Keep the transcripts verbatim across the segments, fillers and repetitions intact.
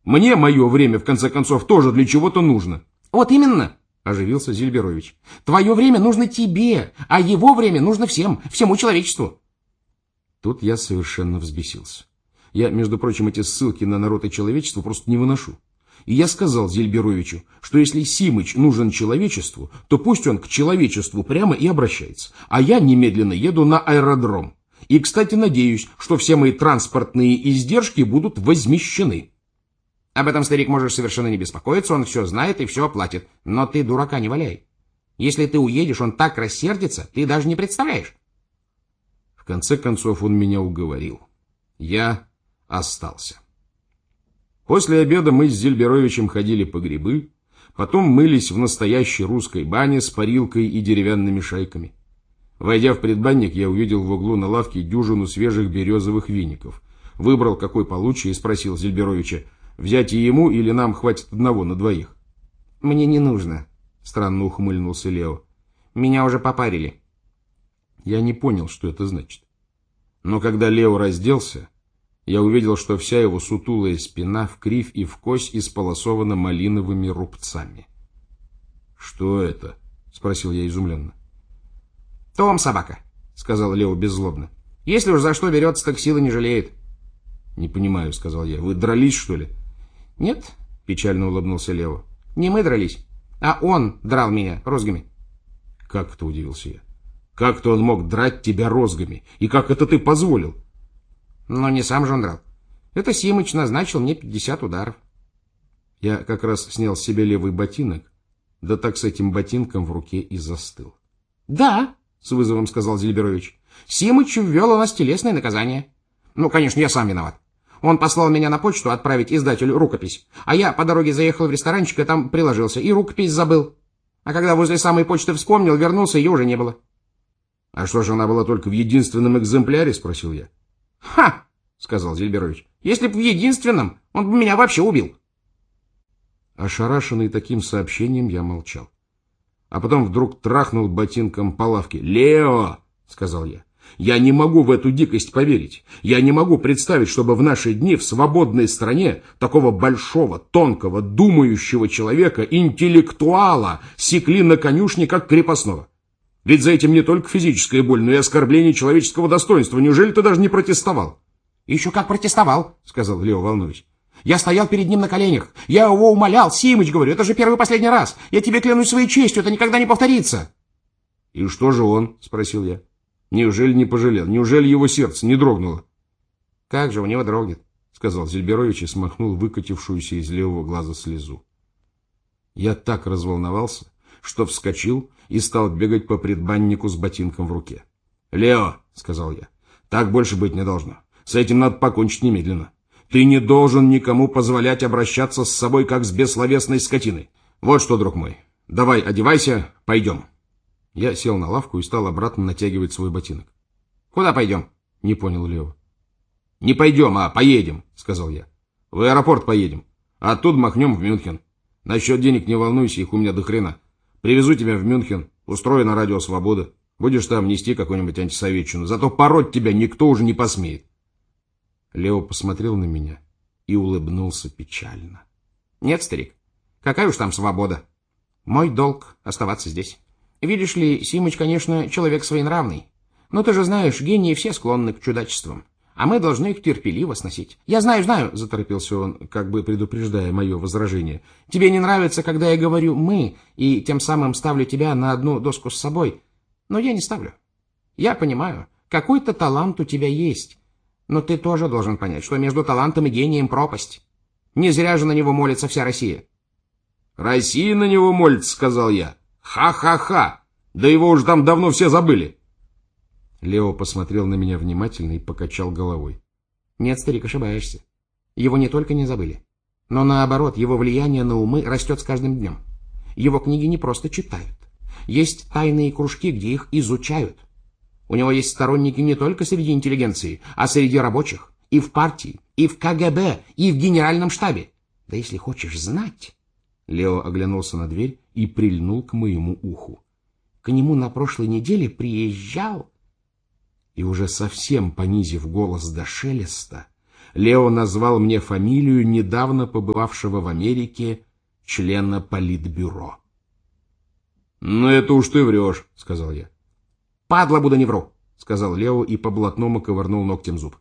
Мне мое время, в конце концов, тоже для чего-то нужно. Вот именно, оживился Зельберович. Твое время нужно тебе, а его время нужно всем, всему человечеству. Тут я совершенно взбесился. Я, между прочим, эти ссылки на народ и человечество просто не выношу. И я сказал Зельберовичу, что если Симыч нужен человечеству, то пусть он к человечеству прямо и обращается. А я немедленно еду на аэродром. И, кстати, надеюсь, что все мои транспортные издержки будут возмещены. Об этом, старик, можешь совершенно не беспокоиться, он все знает и все оплатит. Но ты дурака не валяй. Если ты уедешь, он так рассердится, ты даже не представляешь. В конце концов, он меня уговорил. Я остался. После обеда мы с Зельберовичем ходили по грибы, потом мылись в настоящей русской бане с парилкой и деревянными шайками. Войдя в предбанник, я увидел в углу на лавке дюжину свежих березовых веников. Выбрал, какой получше, и спросил Зельберовича, взять и ему или нам хватит одного на двоих. «Мне не нужно», — странно ухмыльнулся Лео. «Меня уже попарили». Я не понял, что это значит. Но когда Лео разделся, я увидел, что вся его сутулая спина в кривь и в кось исполосована малиновыми рубцами. «Что это?» — спросил я изумленно. «Том, собака», — сказал Лео беззлобно. «Если уж за что берется, так силы не жалеет». «Не понимаю», — сказал я. «Вы дрались, что ли?» «Нет», — печально улыбнулся Лео. «Не мы дрались, а он драл меня розгами». «Как это?» — удивился я. «Как-то он мог драть тебя розгами? И как это ты позволил?» «Но не сам же он драл. Это Симыч назначил мне пятьдесят ударов». Я как раз снял с себя левый ботинок, да так с этим ботинком в руке и застыл. «Да», — с вызовом сказал Зельберович, — «Симыч ввел у нас телесное наказание. Ну, конечно, я сам виноват. Он послал меня на почту отправить издателю рукопись, а я по дороге заехал в ресторанчик и там приложился, и рукопись забыл. А когда возле самой почты вспомнил, вернулся, ее уже не было». «А что же, она была только в единственном экземпляре?» — спросил я. «Ха!» — сказал Зельберович. «Если б в единственном, он бы меня вообще убил». Ошарашенный таким сообщением, я молчал. А потом вдруг трахнул ботинком по лавке. «Лео!» — сказал я. «Я не могу в эту дикость поверить. Я не могу представить, чтобы в наши дни в свободной стране такого большого, тонкого, думающего человека, интеллектуала, секли на конюшне, как крепостного. Ведь за этим не только физическая боль, но и оскорбление человеческого достоинства. Неужели ты даже не протестовал?» «Еще как протестовал», — сказал Лео, волнуясь. «Я стоял перед ним на коленях. Я его умолял. Симыч, говорю, это же первый и последний раз. Я тебе клянусь своей честью, это никогда не повторится». «И что же он?» — спросил я. «Неужели не пожалел? Неужели его сердце не дрогнуло?» «Как же у него дрогнет», — сказал Зельберович и смахнул выкатившуюся из левого глаза слезу. Я так разволновался, что вскочил и стал бегать по предбаннику с ботинком в руке. «Лео», — сказал я, — «так больше быть не должно. С этим надо покончить немедленно. Ты не должен никому позволять обращаться с собой, как с бессловесной скотиной. Вот что, друг мой, давай одевайся, пойдем». Я сел на лавку и стал обратно натягивать свой ботинок. «Куда пойдем?» — не понял Лео. «Не пойдем, а поедем», — сказал я. «В аэропорт поедем, а оттуда махнем в Мюнхен. Насчет денег не волнуйся, их у меня до хрена. Привезу тебя в Мюнхен, устрою на радио «Свобода». Будешь там нести какую-нибудь антисоветчину, зато пороть тебя никто уже не посмеет». Лео посмотрел на меня и улыбнулся печально. «Нет, старик, какая уж там свобода. Мой долг оставаться здесь. Видишь ли, Симыч, конечно, человек своенравный. Но ты же знаешь, гении все склонны к чудачествам, а мы должны их терпеливо сносить. Я знаю, знаю, — заторопился он, как бы предупреждая мое возражение. Тебе не нравится, когда я говорю «мы», и тем самым ставлю тебя на одну доску с собой. Но я не ставлю. Я понимаю, какой-то талант у тебя есть. Но ты тоже должен понять, что между талантом и гением пропасть. Не зря же на него молится вся Россия. «Россия на него молится», — сказал я. «Ха-ха-ха! Да его уж там давно все забыли!» Лео посмотрел на меня внимательно и покачал головой. «Нет, старик, ошибаешься. Его не только не забыли, но наоборот, его влияние на умы растет с каждым днем. Его книги не просто читают. Есть тайные кружки, где их изучают. У него есть сторонники не только среди интеллигенции, а среди рабочих, и в партии, и в ка гэ бэ, и в генеральном штабе. Да если хочешь знать...» Лео оглянулся на дверь и прильнул к моему уху. «К нему на прошлой неделе приезжал...» И уже совсем понизив голос до шелеста, Лео назвал мне фамилию недавно побывавшего в Америке члена политбюро. «Ну, это уж ты врешь», — сказал я. «Падла буду, не вру», — сказал Лео и по-блатному ковырнул ногтем зуб.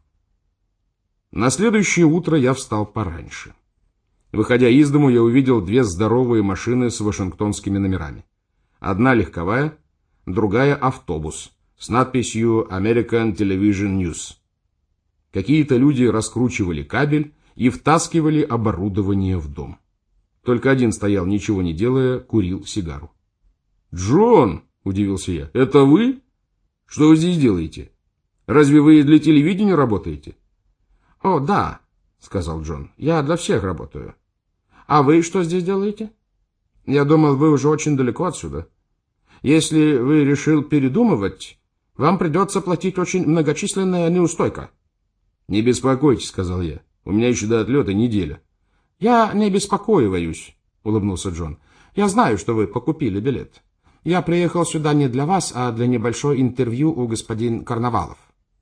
На следующее утро я встал пораньше. Выходя из дому, я увидел две здоровые машины с вашингтонскими номерами. Одна легковая, другая автобус с надписью American Television News. Какие-то люди раскручивали кабель и втаскивали оборудование в дом. Только один стоял, ничего не делая, курил сигару. «Джон!» — удивился я. «Это вы? Что вы здесь делаете? Разве вы для телевидения работаете?» «О, да», — сказал Джон. «Я для всех работаю. А вы что здесь делаете? Я думал, вы уже очень далеко отсюда. Если вы решил передумывать, вам придется платить очень многочисленная неустойка». «Не беспокойтесь», — сказал я. «У меня еще до отлета неделя». «Я не беспокоиваюсь», — улыбнулся Джон. «Я знаю, что вы покупили билет. Я приехал сюда не для вас, а для небольшой интервью у господин Карнавалов».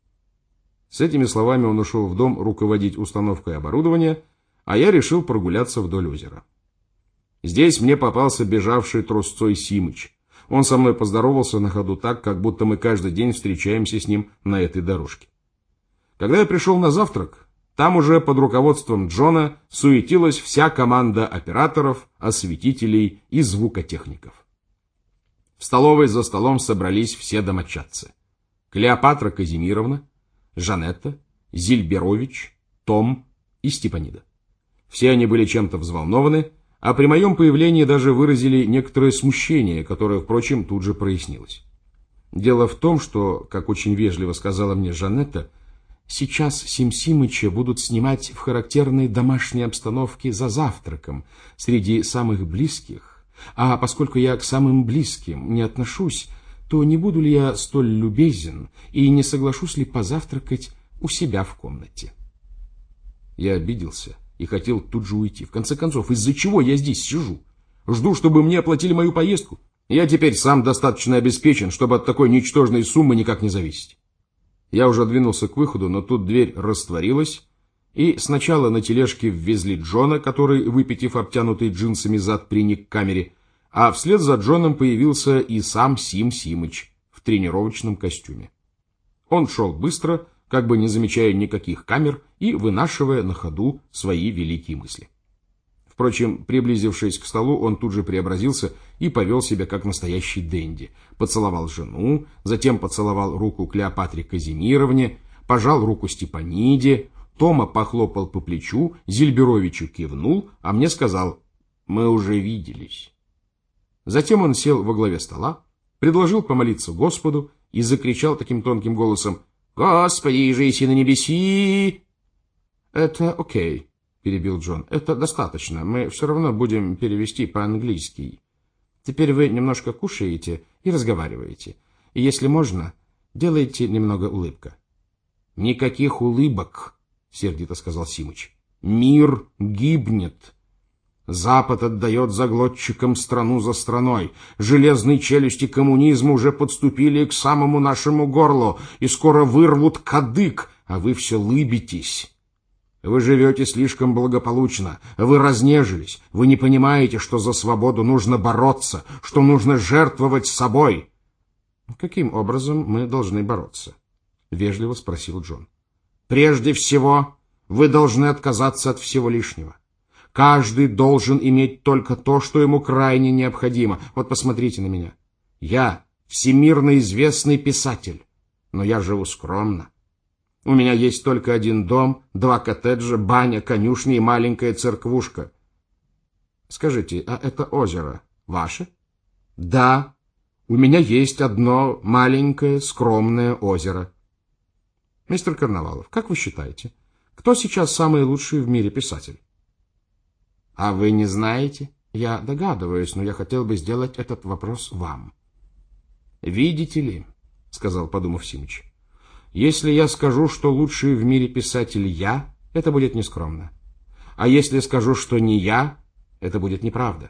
С этими словами он ушел в дом руководить установкой оборудования, а я решил прогуляться вдоль озера. Здесь мне попался бежавший трусцой Симыч. Он со мной поздоровался на ходу так, как будто мы каждый день встречаемся с ним на этой дорожке. Когда я пришел на завтрак, там уже под руководством Джона суетилась вся команда операторов, осветителей и звукотехников. В столовой за столом собрались все домочадцы. Клеопатра Казимировна, Жанетта, Зильберович, Том и Степанида. Все они были чем-то взволнованы, а при моем появлении даже выразили некоторое смущение, которое, впрочем, тут же прояснилось. Дело в том, что, как очень вежливо сказала мне Жанетта, сейчас Сим Симыча будут снимать в характерной домашней обстановке за завтраком, среди самых близких, а поскольку я к самым близким не отношусь, то не буду ли я столь любезен и не соглашусь ли позавтракать у себя в комнате? Я обиделся и хотел тут же уйти. В конце концов, из-за чего я здесь сижу? Жду, чтобы мне оплатили мою поездку. Я теперь сам достаточно обеспечен, чтобы от такой ничтожной суммы никак не зависеть. Я уже двинулся к выходу, но тут дверь растворилась, и сначала на тележке ввезли Джона, который, выпитив обтянутый джинсами зад, приник к камере, а вслед за Джоном появился и сам Сим Симыч в тренировочном костюме. Он шел быстро, как бы не замечая никаких камер и вынашивая на ходу свои великие мысли. Впрочем, приблизившись к столу, он тут же преобразился и повел себя как настоящий денди. Поцеловал жену, затем поцеловал руку Клеопатре Казимировне, пожал руку Степаниде, Тома похлопал по плечу, Зильберовичу кивнул, а мне сказал: «Мы уже виделись». Затем он сел во главе стола, предложил помолиться Господу и закричал таким тонким голосом: «Господи, жиси на небеси!» «Это окей», — перебил Джон. «Это достаточно. Мы все равно будем перевести по-английски. Теперь вы немножко кушаете и разговариваете. И, если можно, делайте немного улыбка». «Никаких улыбок», — сердито сказал Симыч. «Мир гибнет. Запад отдает заглотчикам страну за страной. Железные челюсти коммунизма уже подступили к самому нашему горлу и скоро вырвут кадык, а вы все лыбитесь. Вы живете слишком благополучно, вы разнежились, вы не понимаете, что за свободу нужно бороться, что нужно жертвовать собой». «Каким образом мы должны бороться?» — вежливо спросил Джон. «Прежде всего, вы должны отказаться от всего лишнего. Каждый должен иметь только то, что ему крайне необходимо. Вот посмотрите на меня. Я всемирно известный писатель, но я живу скромно. У меня есть только один дом, два коттеджа, баня, конюшня и маленькая церквушка. Скажите, а это озеро ваше? Да, у меня есть одно маленькое скромное озеро. Мистер Карнавалов, как вы считаете, кто сейчас самый лучший в мире писатель? А вы не знаете? Я догадываюсь, но я хотел бы сделать этот вопрос вам. Видите ли, сказал, подумав Симыч, если я скажу, что лучший в мире писатель я, это будет нескромно. А если скажу, что не я, это будет неправда.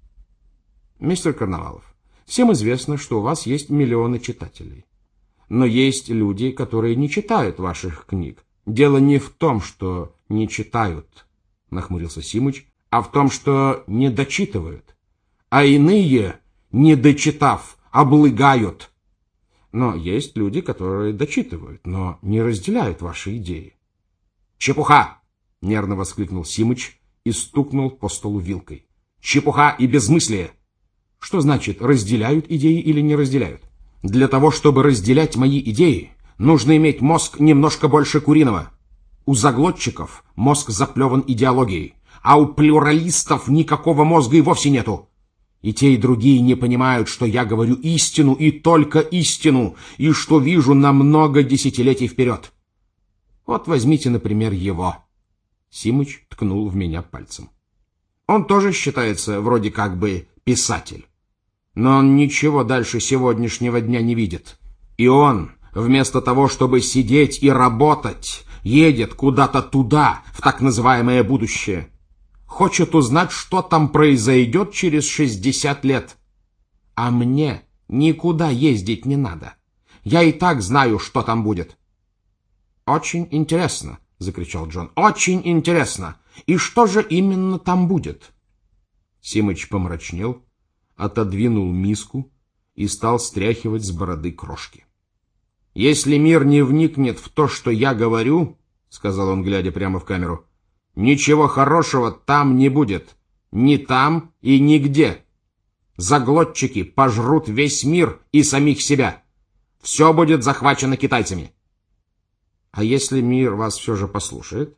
Мистер Карнавалов, всем известно, что у вас есть миллионы читателей. Но есть люди, которые не читают ваших книг. Дело не в том, что не читают, нахмурился Симыч, а в том, что не дочитывают. А иные, не дочитав, облыгают. Но есть люди, которые дочитывают, но не разделяют ваши идеи. Чепуха! Нервно воскликнул Симыч и стукнул по столу вилкой. Чепуха и безмыслие! Что значит, разделяют идеи или не разделяют? Для того, чтобы разделять мои идеи, нужно иметь мозг немножко больше куриного. У заглотчиков мозг заплеван идеологией, а у плюралистов никакого мозга и вовсе нету. И те, и другие не понимают, что я говорю истину и только истину, и что вижу на много десятилетий вперед. Вот возьмите, например, его. Симыч ткнул в меня пальцем. Он тоже считается вроде как бы писатель. Но он ничего дальше сегодняшнего дня не видит. И он, вместо того, чтобы сидеть и работать, едет куда-то туда, в так называемое будущее. Хочет узнать, что там произойдет через шестьдесят лет. А мне никуда ездить не надо. Я и так знаю, что там будет. «Очень интересно», — закричал Джон. «Очень интересно. И что же именно там будет?» Симыч помрачнел, отодвинул миску и стал стряхивать с бороды крошки. «Если мир не вникнет в то, что я говорю, — сказал он, глядя прямо в камеру, — ничего хорошего там не будет. Ни там и нигде. Заглотчики пожрут весь мир и самих себя. Все будет захвачено китайцами». «А если мир вас все же послушает?»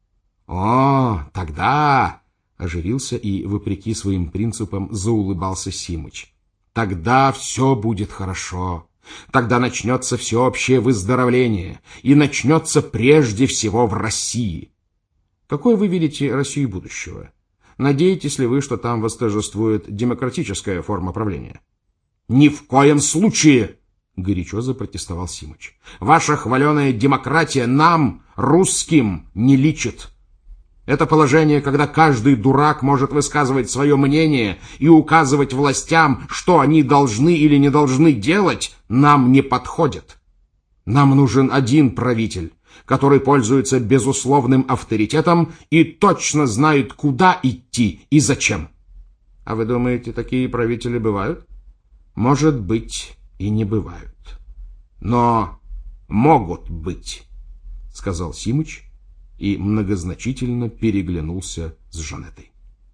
«О, тогда...» — оживился и, вопреки своим принципам, заулыбался Симыч. «Тогда все будет хорошо. Тогда начнется всеобщее выздоровление. И начнется прежде всего в России». «Какой вы видите Россию будущего? Надеетесь ли вы, что там восторжествует демократическая форма правления?» «Ни в коем случае!» — горячо запротестовал Симыч. «Ваша хваленая демократия нам, русским, не личит. Это положение, когда каждый дурак может высказывать свое мнение и указывать властям, что они должны или не должны делать, нам не подходит. Нам нужен один правитель, который пользуется безусловным авторитетом и точно знает, куда идти и зачем». «А вы думаете, такие правители бывают?» «Может быть, и не бывают. Но могут быть», — сказал Симыч и многозначительно переглянулся с Жанеттой.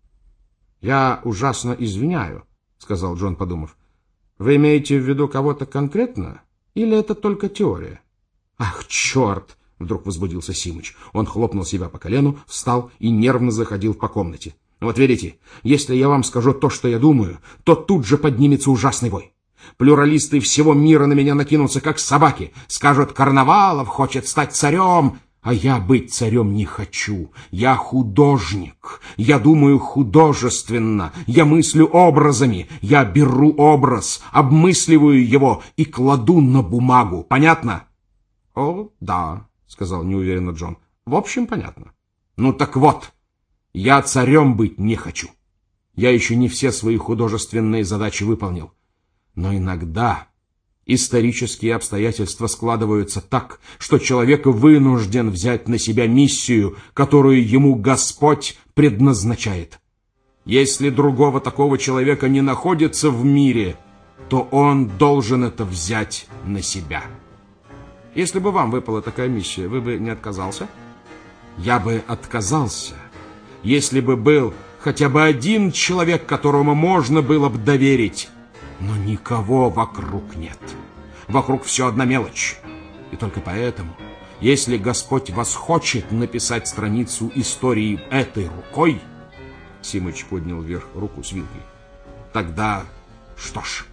«Я ужасно извиняю», — сказал Джон, подумав. «Вы имеете в виду кого-то конкретно, или это только теория?» «Ах, черт!» — вдруг возбудился Симыч. Он хлопнул себя по колену, встал и нервно заходил по комнате. «Вот видите, если я вам скажу то, что я думаю, то тут же поднимется ужасный вой. Плюралисты всего мира на меня накинутся, как собаки. Скажут, Карнавалов хочет стать царем. А я быть царем не хочу. Я художник. Я думаю художественно. Я мыслю образами. Я беру образ, обмысливаю его и кладу на бумагу. Понятно?» «О, да», — сказал неуверенно Джон. «В общем, понятно». «Ну так вот, я царем быть не хочу. Я еще не все свои художественные задачи выполнил. Но иногда исторические обстоятельства складываются так, что человек вынужден взять на себя миссию, которую ему Господь предназначает. Если другого такого человека не находится в мире, то он должен это взять на себя. Если бы вам выпала такая миссия, вы бы не отказался?» «Я бы отказался, если бы был хотя бы один человек, которому можно было бы доверить. Но никого вокруг нет. Вокруг все одна мелочь. И только поэтому, если Господь вас хочет написать страницу истории этой рукой...» Симыч поднял вверх руку с вилкой. «Тогда что ж?»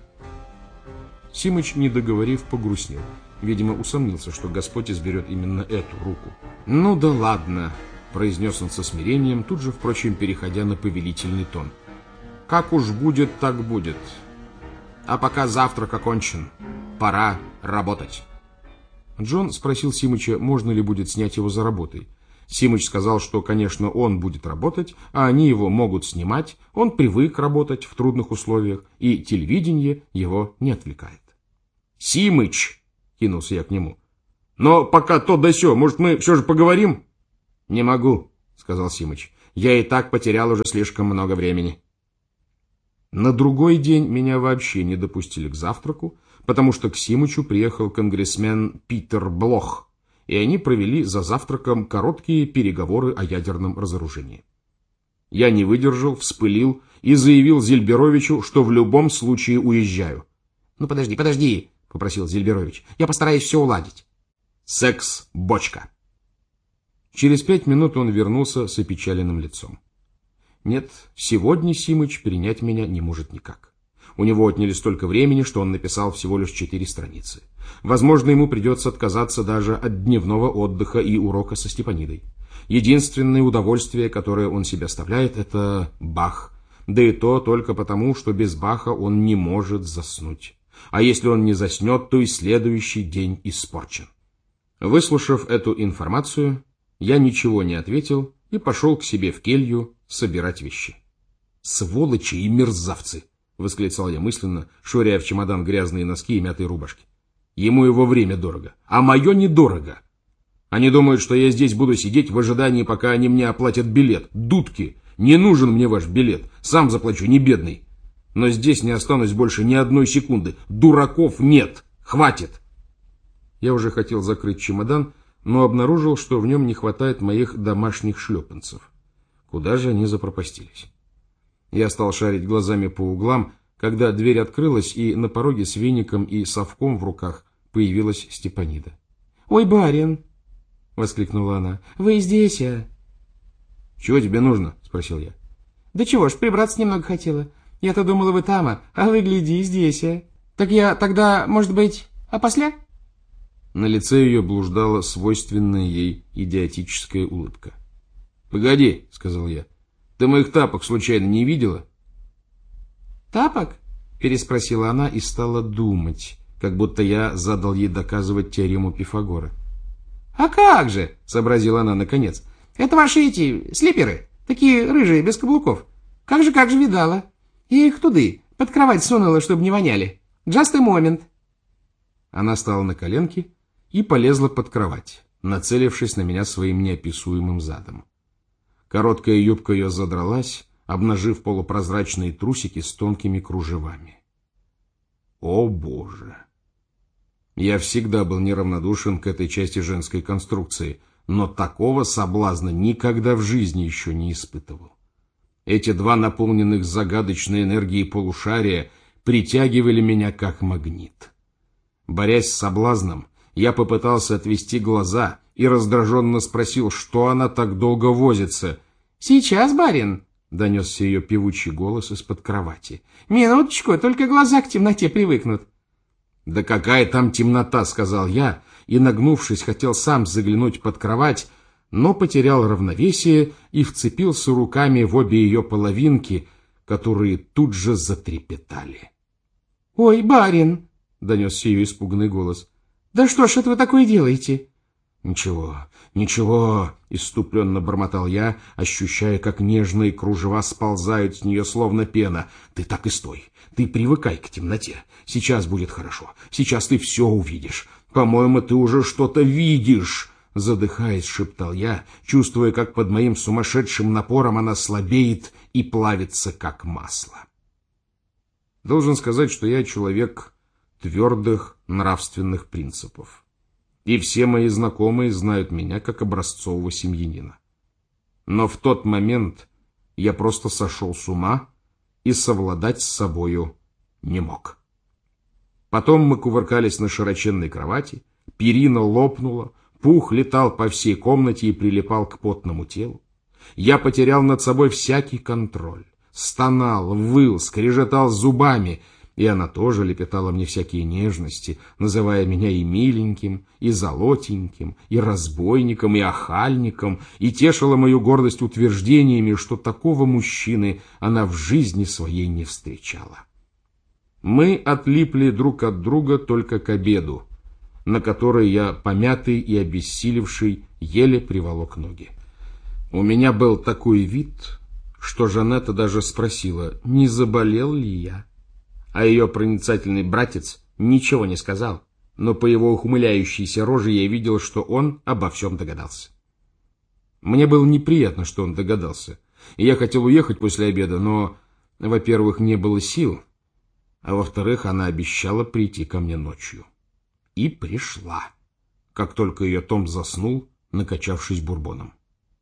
Симыч, не договорив, погрустнел. Видимо, усомнился, что Господь изберет именно эту руку. «Ну да ладно», — произнес он со смирением, тут же, впрочем, переходя на повелительный тон. «Как уж будет, так будет. А пока завтрак окончен, пора работать». Джон спросил Симыча, можно ли будет снять его за работой. Симыч сказал, что, конечно, он будет работать, а они его могут снимать, он привык работать в трудных условиях, и телевидение его не отвлекает. «Симыч!» — кинулся я к нему. Но пока то да сё, может, мы все же поговорим? Не могу, сказал Симыч. Я и так потерял уже слишком много времени. На другой день меня вообще не допустили к завтраку, потому что к Симычу приехал конгрессмен Питер Блох, и они провели за завтраком короткие переговоры о ядерном разоружении. Я не выдержал, вспылил и заявил Зельберовичу, что в любом случае уезжаю. «Ну подожди, подожди», — попросил Зельберович, — «я постараюсь все уладить». Секс — бочка. Через пять минут он вернулся с опечаленным лицом. Нет, сегодня Симыч принять меня не может никак. У него отняли столько времени, что он написал всего лишь четыре страницы. Возможно, ему придется отказаться даже от дневного отдыха и урока со Степанидой. Единственное удовольствие, которое он себе оставляет, это Бах. Да и то только потому, что без Баха он не может заснуть. А если он не заснет, то и следующий день испорчен. Выслушав эту информацию, я ничего не ответил и пошел к себе в келью собирать вещи. «Сволочи и мерзавцы!» — восклицал я мысленно, швыряя в чемодан грязные носки и мятые рубашки. «Ему его время дорого, а мое недорого. Они думают, что я здесь буду сидеть в ожидании, пока они мне оплатят билет. Дудки! Не нужен мне ваш билет, сам заплачу, не бедный. Но здесь не останусь больше ни одной секунды. Дураков нет! Хватит!» Я уже хотел закрыть чемодан, но обнаружил, что в нем не хватает моих домашних шлепанцев. Куда же они запропастились? Я стал шарить глазами по углам, когда дверь открылась, и на пороге с веником и совком в руках появилась Степанида. «Ой, барин!» — воскликнула она. «Вы здесь, а?» «Чего тебе нужно?» — спросил я. «Да чего ж, прибраться немного хотела. Я-то думала, вы там, а, а вы, гляди, здесь, а. Так я тогда, может быть, опосля?» На лице ее блуждала свойственная ей идиотическая улыбка. «Погоди», — сказал я, — «ты моих тапок случайно не видела?» «Тапок?» — переспросила она и стала думать, как будто я задал ей доказывать теорему Пифагора. «А как же?» — сообразила она наконец. «Это ваши эти слиперы, такие рыжие, без каблуков. Как же, как же видала. Я их туды, под кровать сунула, чтобы не воняли. Just a moment». Она стала на коленки и полезла под кровать, нацелившись на меня своим неописуемым задом. Короткая юбка ее задралась, обнажив полупрозрачные трусики с тонкими кружевами. О, Боже! Я всегда был неравнодушен к этой части женской конструкции, но такого соблазна никогда в жизни еще не испытывал. Эти два наполненных загадочной энергией полушария притягивали меня как магнит. Борясь с соблазном, я попытался отвести глаза и раздраженно спросил, что она так долго возится. «Сейчас, барин!» — донесся ее певучий голос из-под кровати. «Минуточку, только глаза к темноте привыкнут». «Да какая там темнота!» — сказал я, и, нагнувшись, хотел сам заглянуть под кровать, но потерял равновесие и вцепился руками в обе ее половинки, которые тут же затрепетали. «Ой, барин!» — донесся ее испуганный голос. «Да что ж это вы такое делаете?» «Ничего, ничего», — исступленно бормотал я, ощущая, как нежные кружева сползают с нее, словно пена. «Ты так и стой, ты привыкай к темноте. Сейчас будет хорошо, сейчас ты все увидишь. По-моему, ты уже что-то видишь», — задыхаясь, шептал я, чувствуя, как под моим сумасшедшим напором она слабеет и плавится, как масло. Должен сказать, что я человек твердых нравственных принципов. И все мои знакомые знают меня как образцового семьянина. Но в тот момент я просто сошел с ума и совладать с собою не мог. Потом мы кувыркались на широченной кровати, перина лопнула, пух летал по всей комнате и прилипал к потному телу. Я потерял над собой всякий контроль, стонал, выл, скрежетал зубами, и она тоже лепетала мне всякие нежности, называя меня и миленьким, и золотеньким, и разбойником, и охальником, и тешила мою гордость утверждениями, что такого мужчины она в жизни своей не встречала. Мы отлипли друг от друга только к обеду, на который я, помятый и обессилевший, еле приволок ноги. У меня был такой вид, что Жанетта даже спросила, не заболел ли я. А ее проницательный братец ничего не сказал, но по его ухмыляющейся роже я видел, что он обо всем догадался. Мне было неприятно, что он догадался, и я хотел уехать после обеда, но, во-первых, не было сил, а во-вторых, она обещала прийти ко мне ночью. И пришла, как только ее Том заснул, накачавшись бурбоном.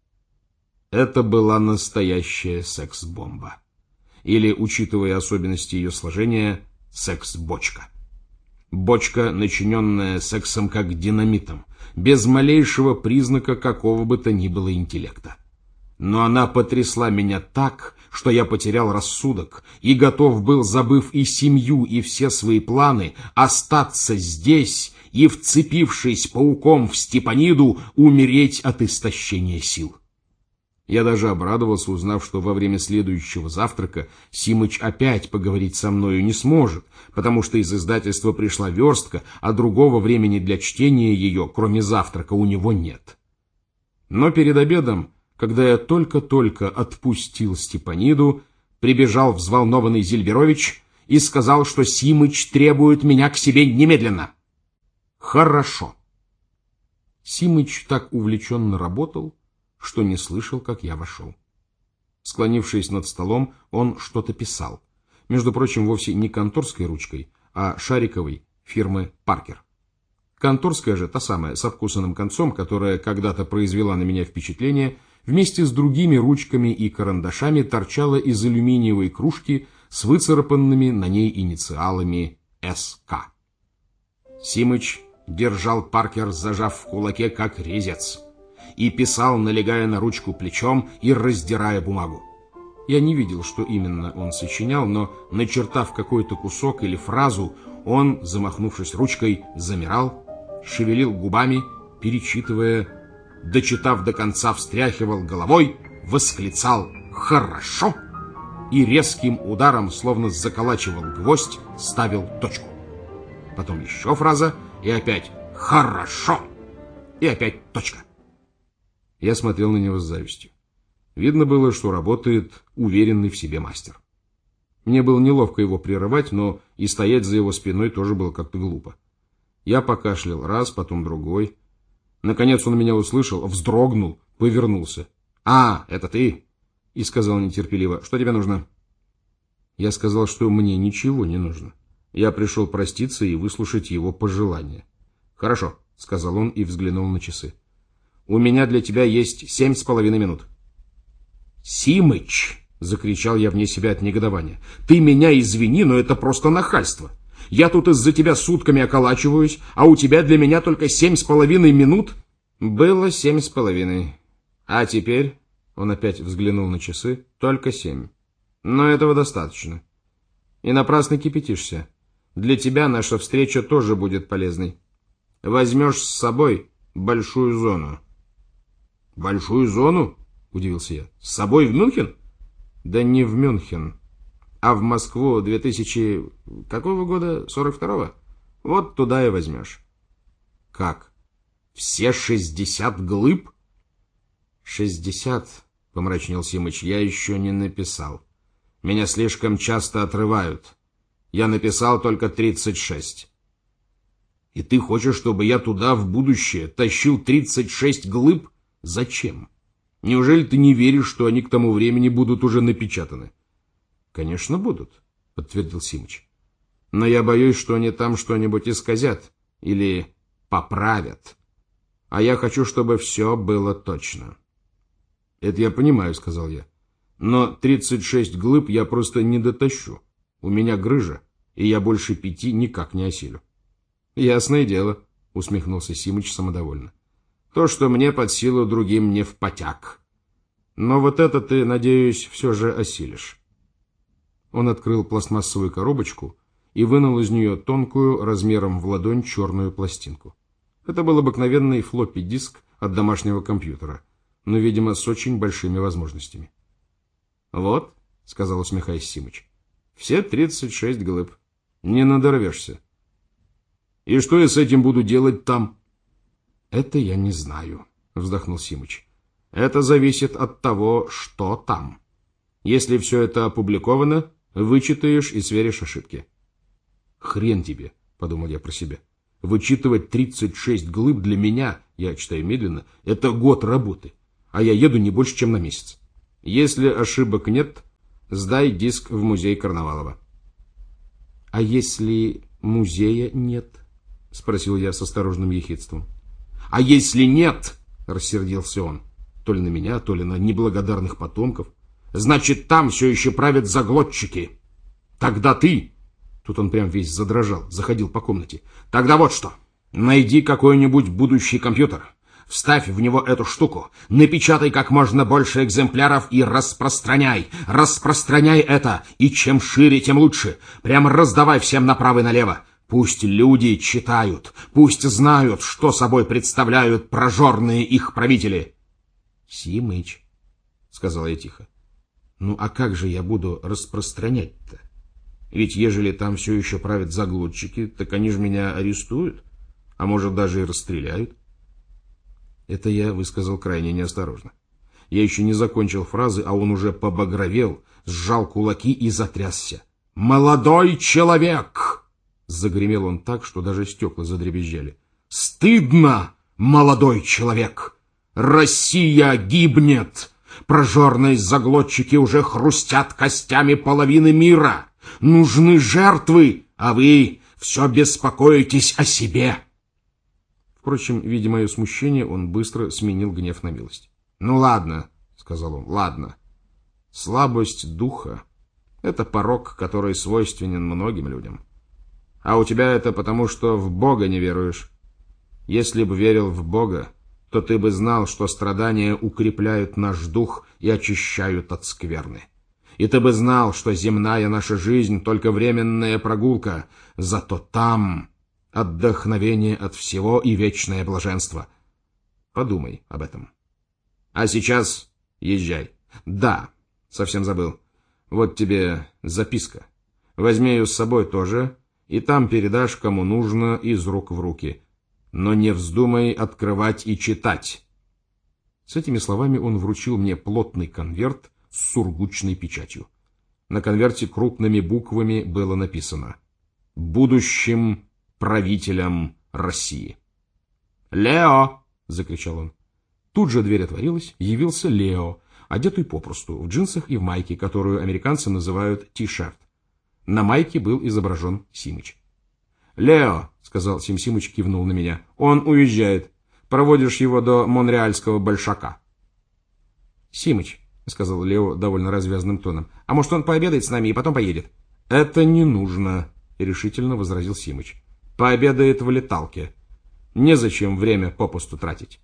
Это была настоящая секс-бомба. Или, учитывая особенности ее сложения, секс-бочка. Бочка, начиненная сексом как динамитом, без малейшего признака какого бы то ни было интеллекта. Но она потрясла меня так, что я потерял рассудок и готов был, забыв и семью, и все свои планы, остаться здесь и, вцепившись пауком в Степаниду, умереть от истощения сил. Я даже обрадовался, узнав, что во время следующего завтрака Симыч опять поговорить со мною не сможет, потому что из издательства пришла верстка, а другого времени для чтения ее, кроме завтрака, у него нет. Но перед обедом, когда я только-только отпустил Степаниду, прибежал взволнованный Зильберович и сказал, что Симыч требует меня к себе немедленно. Хорошо. Симыч так увлеченно работал, что не слышал, как я вошел. Склонившись над столом, он что-то писал. Между прочим, вовсе не конторской ручкой, а шариковой фирмы «Паркер». Конторская же, та самая, с обкусанным концом, которая когда-то произвела на меня впечатление, вместе с другими ручками и карандашами торчала из алюминиевой кружки с выцарапанными на ней инициалами «эс ка». Симыч держал Паркер, зажав в кулаке, как резец, и писал, налегая на ручку плечом и раздирая бумагу. Я не видел, что именно он сочинял, но, начертав какой-то кусок или фразу, он, замахнувшись ручкой, замирал, шевелил губами, перечитывая, дочитав до конца, встряхивал головой, восклицал «Хорошо!» и резким ударом, словно заколачивал гвоздь, ставил точку. Потом еще фраза, и опять «Хорошо!» и опять точка. Я смотрел на него с завистью. Видно было, что работает уверенный в себе мастер. Мне было неловко его прерывать, но и стоять за его спиной тоже было как-то глупо. Я покашлял раз, потом другой. Наконец он меня услышал, вздрогнул, повернулся. «А, это ты?» И сказал нетерпеливо: «Что тебе нужно?» Я сказал, что мне ничего не нужно. Я пришел проститься и выслушать его пожелания. «Хорошо», — сказал он и взглянул на часы. «У меня для тебя есть семь с половиной минут». «Симыч!» — закричал я вне себя от негодования. «Ты меня извини, но это просто нахальство. Я тут из-за тебя сутками околачиваюсь, а у тебя для меня только семь с половиной минут?» «Было семь с половиной. А теперь...» — он опять взглянул на часы. «Только семь. Но этого достаточно. И напрасно кипятишься. Для тебя наша встреча тоже будет полезной. Возьмешь с собой большую зону». «Большую зону?» — удивился я. «С собой в Мюнхен?» «Да не в Мюнхен, а в Москву две тысячи... какого года? сорок второго? Вот туда и возьмешь». «Как? Все шестьдесят глыб?» «Шестьдесят, — помрачнел Симыч, — я еще не написал. Меня слишком часто отрывают. Я написал только тридцать шесть». «И ты хочешь, чтобы я туда, в будущее, тащил тридцать шесть глыб? Зачем? Неужели ты не веришь, что они к тому времени будут уже напечатаны?» «Конечно, будут», — подтвердил Симыч. «Но я боюсь, что они там что-нибудь исказят или поправят. А я хочу, чтобы все было точно». «Это я понимаю», — сказал я. «Но тридцать шесть глыб я просто не дотащу. У меня грыжа, и я больше пяти никак не осилю». «Ясное дело», — усмехнулся Симыч самодовольно. «То, что мне под силу, другим не впотяг. Но вот это ты, надеюсь, все же осилишь». Он открыл пластмассовую коробочку и вынул из нее тонкую, размером в ладонь, черную пластинку. Это был обыкновенный флоппи-диск от домашнего компьютера, но, видимо, с очень большими возможностями. «Вот», — сказал, усмехаясь Симыч, — «все тридцать шесть глыб. Не надорвешься». «И что я с этим буду делать там?» «Это я не знаю», — вздохнул Симыч. «Это зависит от того, что там. Если все это опубликовано, вычитаешь и сверишь ошибки». «Хрен тебе», — подумал я про себя. Вычитывать тридцать шесть глыб для меня, я читаю медленно, это год работы, а я еду не больше, чем на месяц. Если ошибок нет, сдай диск в музей Карнавалова. — А если музея нет? — спросил я с осторожным ехидством. — А если нет, — рассердился он, то ли на меня, то ли на неблагодарных потомков, — значит, там все еще правят заглотчики. Тогда ты... Тут он прям весь задрожал, заходил по комнате. Тогда вот что. Найди какой-нибудь будущий компьютер. Вставь в него эту штуку. Напечатай как можно больше экземпляров и распространяй. Распространяй это. И чем шире, тем лучше. Прямо раздавай всем направо и налево. Пусть люди читают. Пусть знают, что собой представляют прожорные их правители. Симыч, сказал я тихо. Ну а как же я буду распространять-то? Ведь ежели там все еще правят заглотчики, так они же меня арестуют, а может даже и расстреляют. Это я высказал крайне неосторожно. Я еще не закончил фразы, а он уже побагровел, сжал кулаки и затрясся. «Молодой человек!» Загремел он так, что даже стекла задребезжали. «Стыдно, молодой человек! Россия гибнет! Прожорные заглотчики уже хрустят костями половины мира! Нужны жертвы, а вы все беспокоитесь о себе!» Впрочем, видя мое смущение, он быстро сменил гнев на милость. «Ну ладно», — сказал он, — «ладно. Слабость духа — это порок, который свойственен многим людям. А у тебя это потому, что в Бога не веруешь. Если бы верил в Бога, то ты бы знал, что страдания укрепляют наш дух и очищают от скверны. И ты бы знал, что земная наша жизнь — только временная прогулка, зато там отдохновение от всего и вечное блаженство. Подумай об этом. А сейчас езжай. Да, совсем забыл. Вот тебе записка. Возьми ее с собой тоже, и там передашь, кому нужно, из рук в руки. Но не вздумай открывать и читать». С этими словами он вручил мне плотный конверт с сургучной печатью. На конверте крупными буквами было написано: «Будущим правителям России». «Лео!» — закричал он. Тут же дверь отворилась, явился Лео, одетый попросту, в джинсах и в майке, которую американцы называют ти-шерт. На майке был изображен Симыч. «Лео!» — сказал Сим Симыч, кивнул на меня. «Он уезжает. Проводишь его до монреальского большака». «Симыч», — сказал Лео довольно развязным тоном, — «а может, он пообедает с нами и потом поедет?» «Это не нужно», — решительно возразил Симыч. «Пообедает в леталке. Незачем время попусту тратить».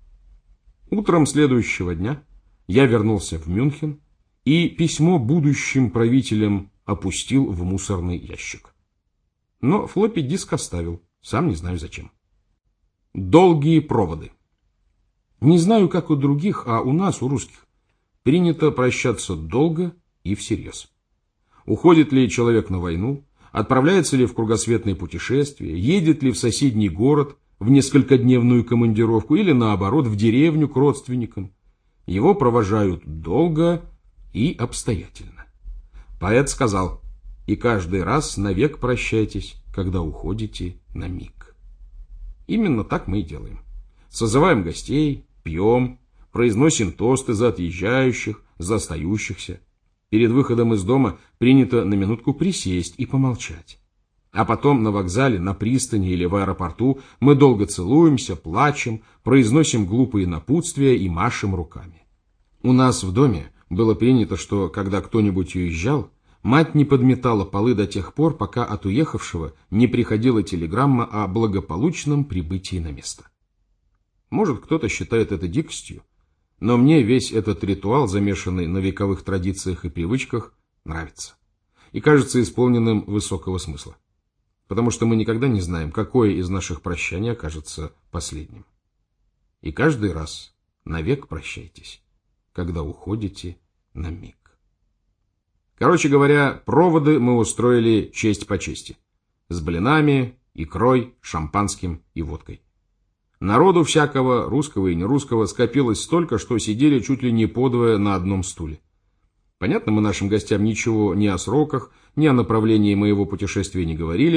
Утром следующего дня я вернулся в Мюнхен и письмо будущим правителям опустил в мусорный ящик. Но флоппи-диск оставил, сам не знаю зачем. Долгие проводы. Не знаю, как у других, а у нас, у русских, принято прощаться долго и всерьез. Уходит ли человек на войну, отправляется ли в кругосветное путешествие, едет ли в соседний город в несколькодневную командировку или, наоборот, в деревню к родственникам. Его провожают долго и обстоятельно. Поэт сказал: «И каждый раз навек прощайтесь, когда уходите на миг». Именно так мы и делаем. Созываем гостей, пьем, произносим тосты за отъезжающих, за остающихся. Перед выходом из дома принято на минутку присесть и помолчать. А потом на вокзале, на пристани или в аэропорту мы долго целуемся, плачем, произносим глупые напутствия и машем руками. У нас в доме было принято, что, когда кто-нибудь уезжал, мать не подметала полы до тех пор, пока от уехавшего не приходила телеграмма о благополучном прибытии на место. Может, кто-то считает это дикостью, но мне весь этот ритуал, замешанный на вековых традициях и привычках, нравится и кажется исполненным высокого смысла. Потому что мы никогда не знаем, какое из наших прощаний окажется последним. И каждый раз навек прощайтесь, когда уходите на миг. Короче говоря, проводы мы устроили честь по чести. С блинами, икрой, шампанским и водкой. Народу всякого, русского и нерусского, скопилось столько, что сидели чуть ли не подвое на одном стуле. Понятно, мы нашим гостям ничего ни о сроках, ни о направлении моего путешествия не говорили,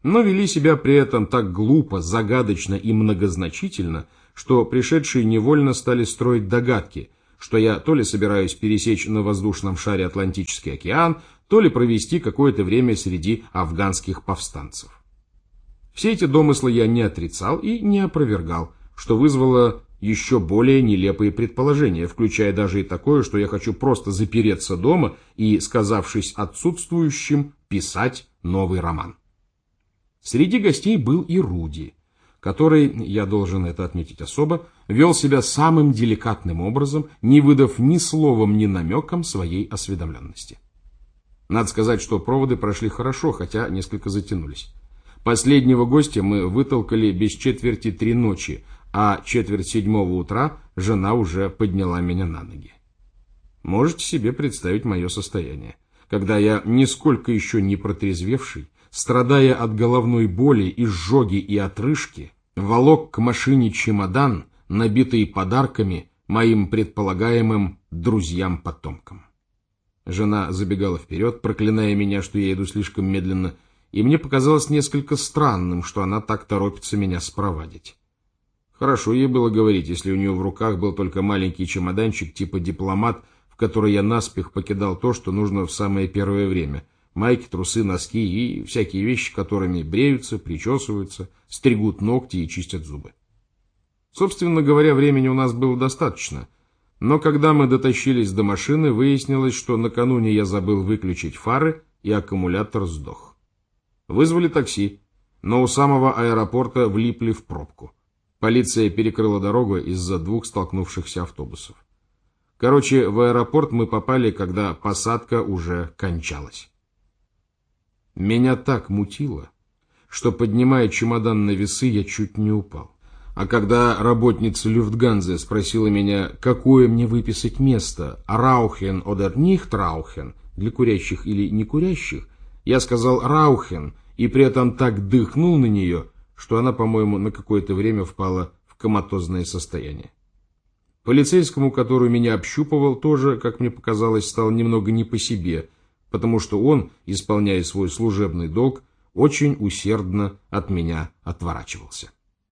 но вели себя при этом так глупо, загадочно и многозначительно, что пришедшие невольно стали строить догадки, что я то ли собираюсь пересечь на воздушном шаре Атлантический океан, то ли провести какое-то время среди афганских повстанцев. Все эти домыслы я не отрицал и не опровергал, что вызвало еще более нелепые предположения, включая даже и такое, что я хочу просто запереться дома и, сказавшись отсутствующим, писать новый роман. Среди гостей был и Руди, который, я должен это отметить особо, вел себя самым деликатным образом, не выдав ни словом, ни намеком своей осведомленности. Надо сказать, что проводы прошли хорошо, хотя несколько затянулись. Последнего гостя мы вытолкали без четверти три ночи, а четверть седьмого утра жена уже подняла меня на ноги. Можете себе представить мое состояние, когда я, нисколько еще не протрезвевший, страдая от головной боли, изжоги и отрыжки, волок к машине чемодан, набитый подарками моим предполагаемым друзьям-потомкам. Жена забегала вперед, проклиная меня, что я иду слишком медленно, и мне показалось несколько странным, что она так торопится меня спровадить. Хорошо ей было говорить, если у нее в руках был только маленький чемоданчик типа дипломат, в который я наспех покидал то, что нужно в самое первое время. Майки, трусы, носки и всякие вещи, которыми бреются, причесываются, стригут ногти и чистят зубы. Собственно говоря, времени у нас было достаточно, но когда мы дотащились до машины, выяснилось, что накануне я забыл выключить фары, и аккумулятор сдох. Вызвали такси, но у самого аэропорта влипли в пробку. Полиция перекрыла дорогу из-за двух столкнувшихся автобусов. Короче, в аэропорт мы попали, когда посадка уже кончалась. Меня так мутило, что, поднимая чемодан на весы, я чуть не упал. А когда работница Люфтганзе спросила меня, какое мне выписать место, Раухен oder nicht Раухен, для курящих или не курящих, я сказал Раухен, и при этом так дыхнул на нее, что она, по-моему, на какое-то время впала в коматозное состояние. Полицейскому, который меня общупывал, тоже, как мне показалось, стало немного не по себе, потому что он, исполняя свой служебный долг, очень усердно от меня отворачивался.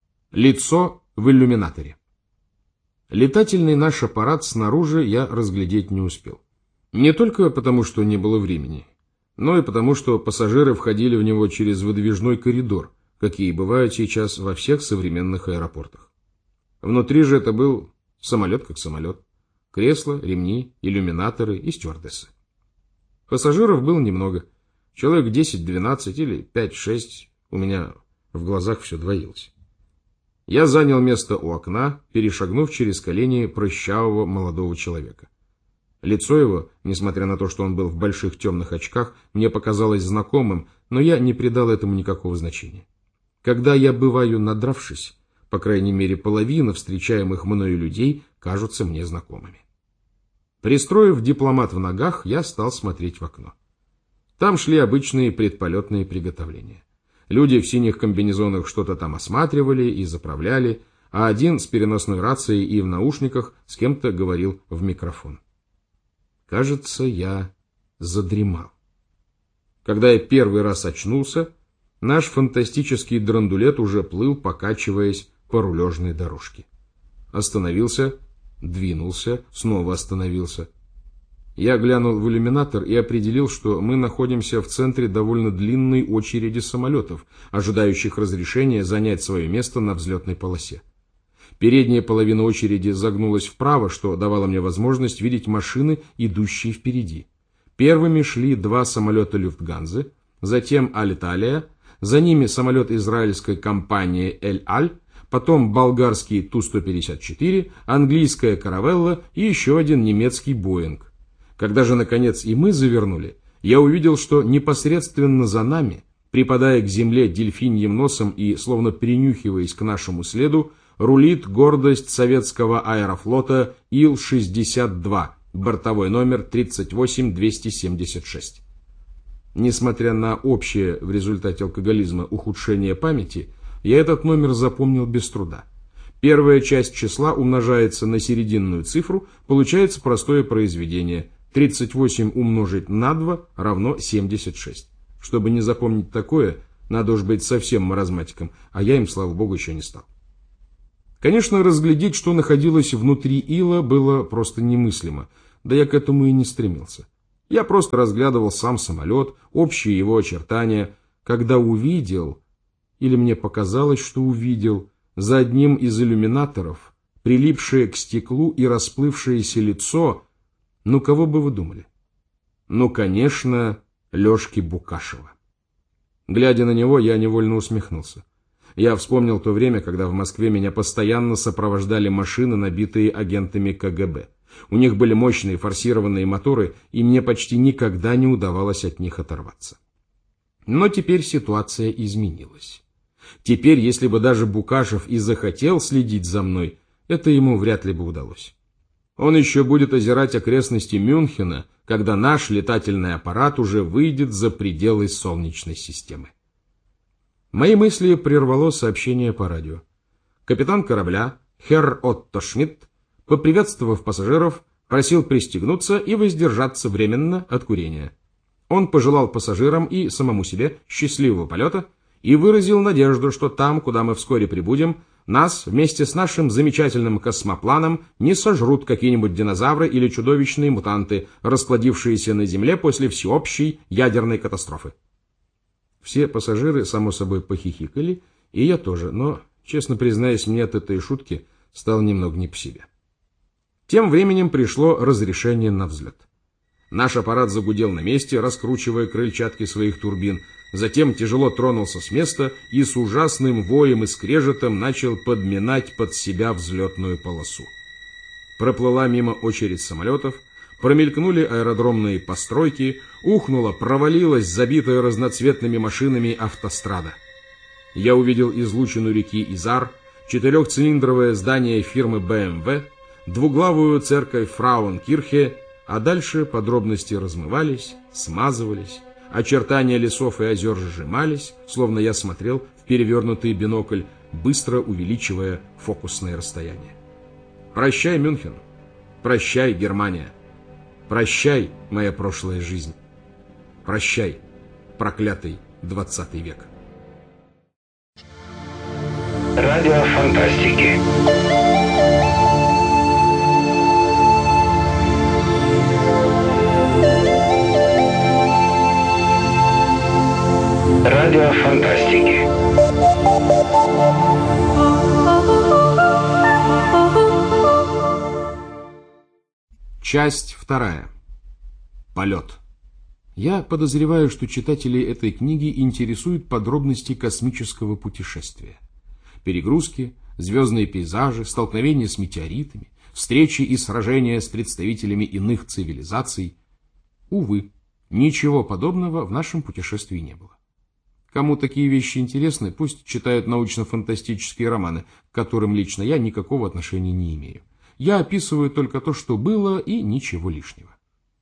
Лицо в иллюминаторе. Летательный наш аппарат снаружи я разглядеть не успел. Не только потому, что не было времени, но и потому, что пассажиры входили в него через выдвижной коридор, какие бывают сейчас во всех современных аэропортах. Внутри же это был самолет как самолет. Кресла, ремни, иллюминаторы и стюардессы. Пассажиров было немного. Человек десять-двенадцать или пять-шесть. У меня в глазах все двоилось. Я занял место у окна, перешагнув через колени прыщавого молодого человека. Лицо его, несмотря на то, что он был в больших темных очках, мне показалось знакомым, но я не придал этому никакого значения. Когда я бываю надравшись, по крайней мере половина встречаемых мною людей кажутся мне знакомыми. Пристроив дипломат в ногах, я стал смотреть в окно. Там шли обычные предполетные приготовления. Люди в синих комбинезонах что-то там осматривали и заправляли, а один с переносной рацией и в наушниках с кем-то говорил в микрофон. Кажется, я задремал. Когда я первый раз очнулся, наш фантастический драндулет уже плыл, покачиваясь по рулежной дорожке. Остановился, двинулся, снова остановился. Я глянул в иллюминатор и определил, что мы находимся в центре довольно длинной очереди самолетов, ожидающих разрешения занять свое место на взлетной полосе. Передняя половина очереди загнулась вправо, что давало мне возможность видеть машины, идущие впереди. Первыми шли два самолета Люфтганзе, затем Аль-Италия, за ними самолет израильской компании Эль-Аль, потом болгарский Ту сто пятьдесят четыре, английская Каравелла и еще один немецкий Боинг. Когда же, наконец, и мы завернули, я увидел, что непосредственно за нами, припадая к земле дельфиньим носом и словно принюхиваясь к нашему следу, рулит гордость советского аэрофлота Ил шестьдесят два, бортовой номер тридцать восемь двести семьдесят шесть. Несмотря на общее в результате алкоголизма ухудшение памяти, я этот номер запомнил без труда. Первая часть числа умножается на серединную цифру, получается простое произведение. тридцать восемь умножить на два равно семьдесят шесть. Чтобы не запомнить такое, Надо уж быть совсем маразматиком, а я им, слава богу, еще не стал. Конечно, разглядеть, что находилось внутри ила, было просто немыслимо, да я к этому и не стремился. Я просто разглядывал сам самолет, общие его очертания, когда увидел, или мне показалось, что увидел, за одним из иллюминаторов, прилипшее к стеклу и расплывшееся лицо, ну кого бы вы думали? Ну, конечно, Лешки Букашева. Глядя на него, я невольно усмехнулся. Я вспомнил то время, когда в Москве меня постоянно сопровождали машины, набитые агентами ка гэ бэ. У них были мощные форсированные моторы, и мне почти никогда не удавалось от них оторваться. Но теперь ситуация изменилась. Теперь, если бы даже Букашев и захотел следить за мной, это ему вряд ли бы удалось. Он еще будет озирать окрестности Мюнхена, когда наш летательный аппарат уже выйдет за пределы Солнечной системы. Мои мысли прервало сообщение по радио. Капитан корабля, херр Отто Шмидт, поприветствовав пассажиров, просил пристегнуться и воздержаться временно от курения. Он пожелал пассажирам и самому себе счастливого полета и выразил надежду, что там, куда мы вскоре прибудем, нас вместе с нашим замечательным космопланом не сожрут какие-нибудь динозавры или чудовищные мутанты, расплодившиеся на Земле после всеобщей ядерной катастрофы. Все пассажиры, само собой, похихикали, и я тоже, но, честно признаюсь, мне от этой шутки стало немного не по себе. Тем временем пришло разрешение на взлет. Наш аппарат загудел на месте, раскручивая крыльчатки своих турбин, затем тяжело тронулся с места и с ужасным воем и скрежетом начал подминать под себя взлетную полосу. Проплыла мимо очередь самолетов, промелькнули аэродромные постройки, ухнула, провалилась забитая разноцветными машинами автострада. Я увидел излучину реки Изар, четырехцилиндровое здание фирмы бэ эм вэ, двуглавую церковь Фрауенкирхе, а дальше подробности размывались, смазывались, очертания лесов и озер сжимались, словно я смотрел в перевернутый бинокль, быстро увеличивая фокусное расстояние. Прощай, Мюнхен, прощай, Германия, прощай, моя прошлая жизнь, прощай, проклятый двадцатый век. Радио фантастики. Радио фантастики. Часть вторая. Полет. Я подозреваю, что читателей этой книги интересуют подробности космического путешествия. Перегрузки, звездные пейзажи, столкновения с метеоритами, встречи и сражения с представителями иных цивилизаций. Увы, ничего подобного в нашем путешествии не было. Кому такие вещи интересны, пусть читают научно-фантастические романы, к которым лично я никакого отношения не имею. Я описываю только то, что было, и ничего лишнего.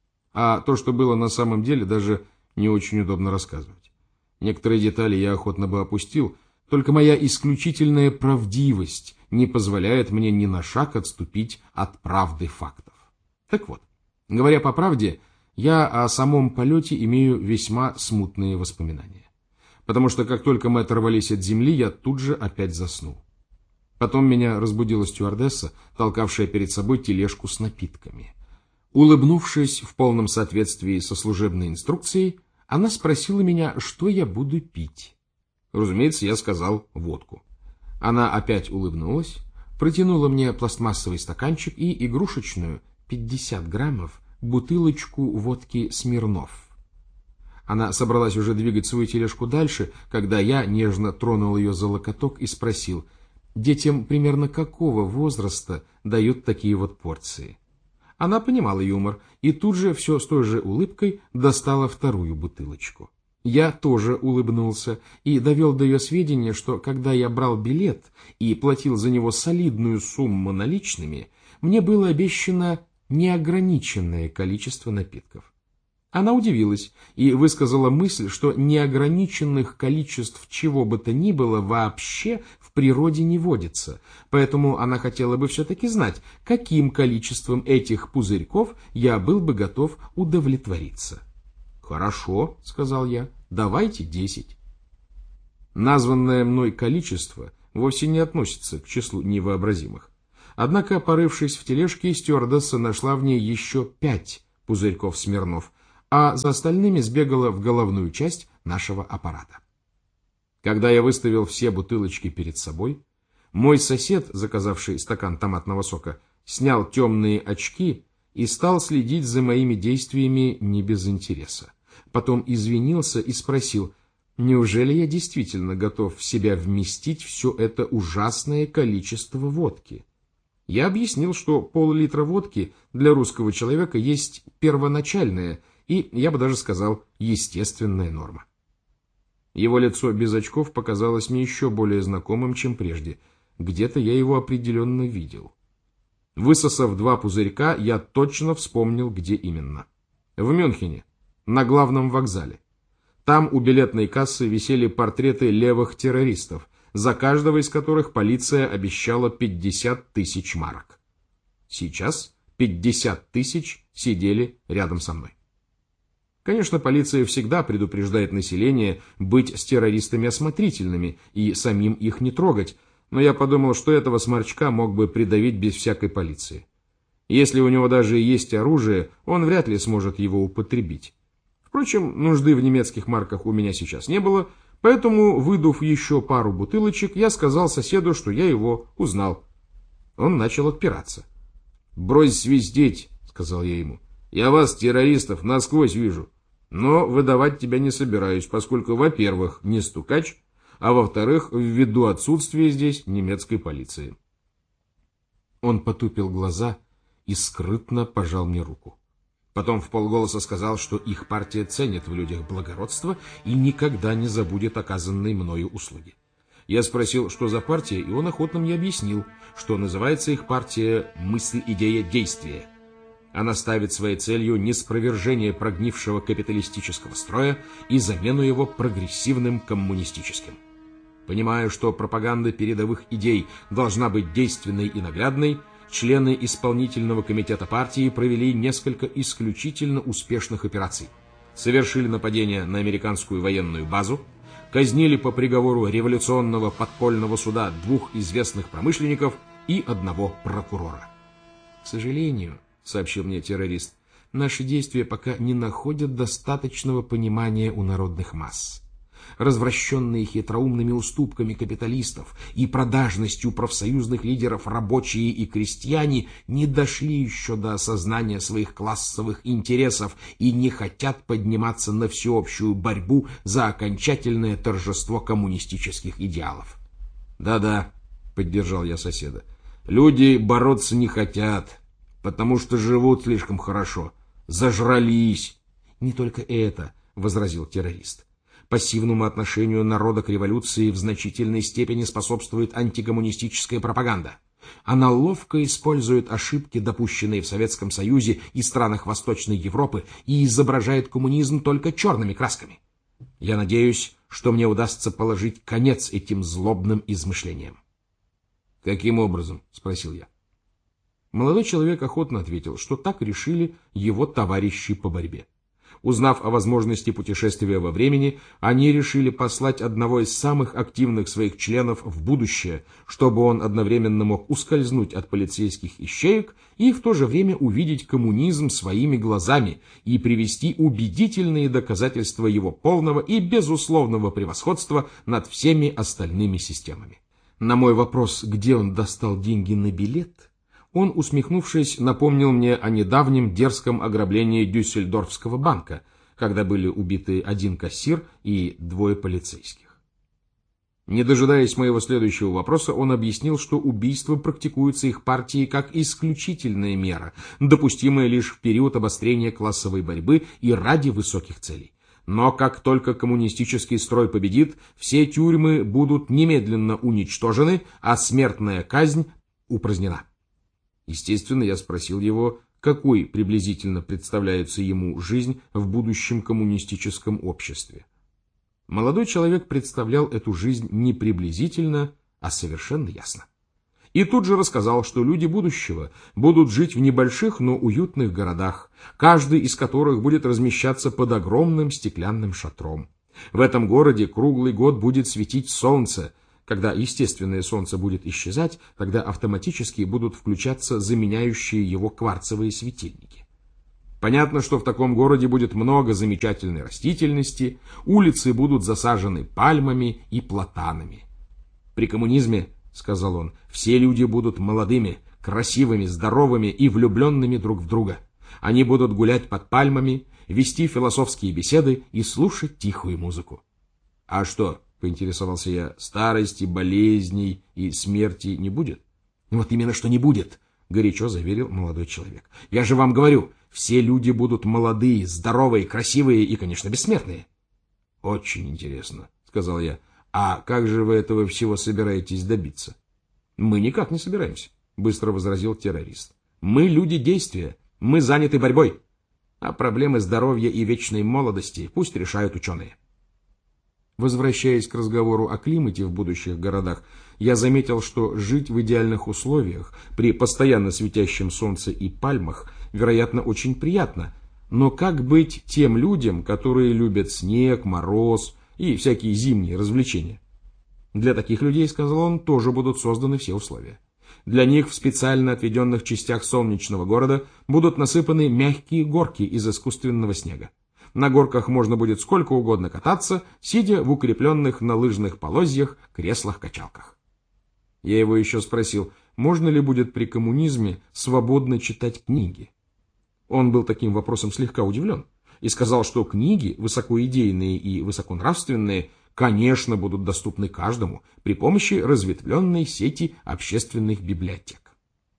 А то, что было на самом деле, даже не очень удобно рассказывать. Некоторые детали я охотно бы опустил, только моя исключительная правдивость не позволяет мне ни на шаг отступить от правды фактов. Так вот, говоря по правде, я о самом полете имею весьма смутные воспоминания. Потому что как только мы оторвались от земли, я тут же опять заснул. Потом меня разбудила стюардесса, толкавшая перед собой тележку с напитками. Улыбнувшись в полном соответствии со служебной инструкцией, она спросила меня, что я буду пить. Разумеется, я сказал водку. Она опять улыбнулась, протянула мне пластмассовый стаканчик и игрушечную, пятьдесят граммов, бутылочку водки «Смирнов». Она собралась уже двигать свою тележку дальше, когда я нежно тронул ее за локоток и спросил, детям примерно какого возраста дают такие вот порции. Она понимала юмор и тут же все с той же улыбкой достала вторую бутылочку. Я тоже улыбнулся и довел до ее сведения, что когда я брал билет и платил за него солидную сумму наличными, мне было обещано неограниченное количество напитков. Она удивилась и высказала мысль, что неограниченных количеств чего бы то ни было вообще в природе не водится, поэтому она хотела бы все-таки знать, каким количеством этих пузырьков я был бы готов удовлетвориться. «Хорошо», — сказал я, — «давайте десять». Названное мной количество вовсе не относится к числу невообразимых. Однако, порывшись в тележке, стюардесса нашла в ней еще пять пузырьков Смирнов, а за остальными сбегала в головную часть нашего аппарата. Когда я выставил все бутылочки перед собой, мой сосед, заказавший стакан томатного сока, снял темные очки и стал следить за моими действиями не без интереса. Потом извинился и спросил, неужели я действительно готов в себя вместить все это ужасное количество водки? Я объяснил, что пол-литра водки для русского человека есть первоначальная и, я бы даже сказал, естественная норма. Его лицо без очков показалось мне еще более знакомым, чем прежде. Где-то я его определенно видел. Высосав два пузырька, я точно вспомнил, где именно. В Мюнхене, на главном вокзале. Там у билетной кассы висели портреты левых террористов, за каждого из которых полиция обещала пятьдесят тысяч марок. Сейчас пятьдесят тысяч сидели рядом со мной. Конечно, полиция всегда предупреждает население быть с террористами осмотрительными и самим их не трогать, но я подумал, что этого сморчка мог бы придавить без всякой полиции. Если у него даже есть оружие, он вряд ли сможет его употребить. Впрочем, нужды в немецких марках у меня сейчас не было, поэтому, выдув еще пару бутылочек, я сказал соседу, что я его узнал. Он начал отпираться. «Брось свистеть», — сказал я ему. «Я вас, террористов, насквозь вижу. Но выдавать тебя не собираюсь, поскольку, во-первых, не стукач, а во-вторых, ввиду отсутствия здесь немецкой полиции». Он потупил глаза и скрытно пожал мне руку. Потом вполголоса сказал, что их партия ценит в людях благородство и никогда не забудет оказанной мною услуги. Я спросил, что за партия, и он охотно мне объяснил, что называется их партия «Мысль, идея, действие». Она ставит своей целью ниспровержение прогнившего капиталистического строя и замену его прогрессивным коммунистическим. Понимая, что пропаганда передовых идей должна быть действенной и наглядной, члены исполнительного комитета партии провели несколько исключительно успешных операций. Совершили нападение на американскую военную базу, казнили по приговору революционного подпольного суда двух известных промышленников и одного прокурора. К сожалению, сообщил мне террорист, наши действия пока не находят достаточного понимания у народных масс. Развращенные хитроумными уступками капиталистов и продажностью профсоюзных лидеров рабочие и крестьяне не дошли еще до осознания своих классовых интересов и не хотят подниматься на всеобщую борьбу за окончательное торжество коммунистических идеалов. «Да-да», — поддержал я соседа, — «люди бороться не хотят, потому что живут слишком хорошо, зажрались». «Не только это», — возразил террорист. Пассивному отношению народа к революции в значительной степени способствует антикоммунистическая пропаганда. Она ловко использует ошибки, допущенные в Советском Союзе и странах Восточной Европы, и изображает коммунизм только черными красками. Я надеюсь, что мне удастся положить конец этим злобным измышлениям. «Каким образом?» — спросил я. Молодой человек охотно ответил, что так решили его товарищи по борьбе. Узнав о возможности путешествия во времени, они решили послать одного из самых активных своих членов в будущее, чтобы он одновременно мог ускользнуть от полицейских ищеек и в то же время увидеть коммунизм своими глазами и привести убедительные доказательства его полного и безусловного превосходства над всеми остальными системами. На мой вопрос, где он достал деньги на билет, он, усмехнувшись, напомнил мне о недавнем дерзком ограблении Дюссельдорфского банка, когда были убиты один кассир и двое полицейских. Не дожидаясь моего следующего вопроса, он объяснил, что убийство практикуется их партией как исключительная мера, допустимая лишь в период обострения классовой борьбы и ради высоких целей. Но как только коммунистический строй победит, все тюрьмы будут немедленно уничтожены, а смертная казнь упразднена. Естественно, я спросил его, какой приблизительно представляется ему жизнь в будущем коммунистическом обществе. Молодой человек представлял эту жизнь не приблизительно, а совершенно ясно. И тут же рассказал, что люди будущего будут жить в небольших, но уютных городах, каждый из которых будет размещаться под огромным стеклянным шатром. В этом городе круглый год будет светить солнце. Когда естественное солнце будет исчезать, тогда автоматически будут включаться заменяющие его кварцевые светильники. Понятно, что в таком городе будет много замечательной растительности, улицы будут засажены пальмами и платанами. При коммунизме, сказал он, все люди будут молодыми, красивыми, здоровыми и влюбленными друг в друга. Они будут гулять под пальмами, вести философские беседы и слушать тихую музыку. А что, поинтересовался я, старости, болезней и смерти не будет? Вот именно что не будет, горячо заверил молодой человек. Я же вам говорю, все люди будут молодые, здоровые, красивые и, конечно, бессмертные. Очень интересно, сказал я. А как же вы этого всего собираетесь добиться? Мы никак не собираемся, быстро возразил террорист. Мы люди действия, мы заняты борьбой. А проблемы здоровья и вечной молодости пусть решают ученые. Возвращаясь к разговору о климате в будущих городах, я заметил, что жить в идеальных условиях, при постоянно светящем солнце и пальмах, вероятно, очень приятно. Но как быть тем людям, которые любят снег, мороз и всякие зимние развлечения? Для таких людей, сказал он, тоже будут созданы все условия. Для них в специально отведенных частях солнечного города будут насыпаны мягкие горки из искусственного снега. На горках можно будет сколько угодно кататься, сидя в укрепленных на лыжных полозьях креслах-качалках. Я его еще спросил, можно ли будет при коммунизме свободно читать книги. Он был таким вопросом слегка удивлен и сказал, что книги, высокоидейные и высоконравственные, конечно, будут доступны каждому при помощи разветвленной сети общественных библиотек.